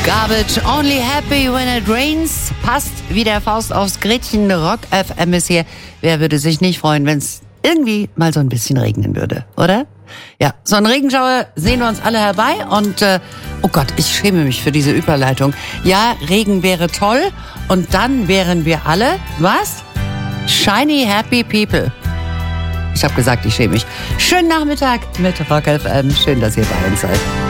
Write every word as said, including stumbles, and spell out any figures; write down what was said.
Garbage, only happy when it rains. Passt wie der Faust aufs Gretchen. Rock F M ist hier. Wer würde sich nicht freuen, wenn es irgendwie mal so ein bisschen regnen würde, oder? Ja, so ein Regenschauer sehen wir uns alle herbei und, äh, oh Gott, ich schäme mich für diese Überleitung. Ja, Regen wäre toll und dann wären wir alle, was? Shiny Happy People. Ich habe gesagt, ich schäme mich. Schönen Nachmittag mit Rock F M. Schön, dass ihr bei uns seid.